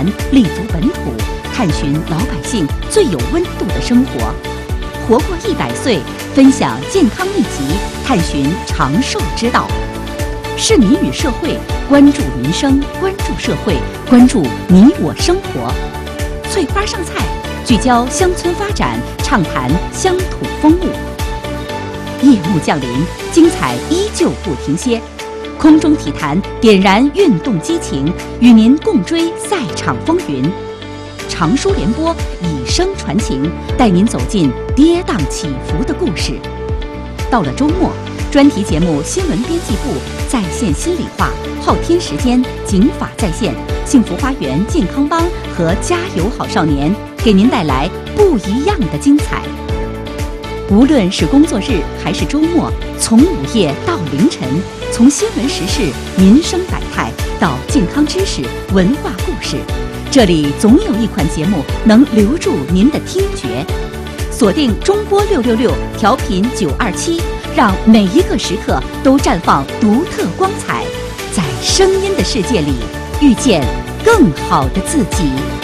立足本土，探寻老百姓最有温度的生活。活过100岁，分享健康秘籍，探寻长寿之道。市民与社会，关注民生，关注社会，关注你我生活。翠花上菜，聚焦乡村发展，畅谈乡土风物。夜幕降临，精彩依旧不停歇。空中体坛点燃运动激情，与您共追赛场风云。长书联播以声传情，带您走进跌宕起伏的故事。到了周末，专题节目《新闻编辑部》在线心里话，昊天时间警法在线，幸福花园健康帮和加油好少年给您带来不一样的精彩。无论是工作日还是周末，从午夜到凌晨，从新闻时事、民生百态到健康知识、文化故事，这里总有一款节目能留住您的听觉。锁定中波666调频927，让每一个时刻都绽放独特光彩，在声音的世界里遇见更好的自己。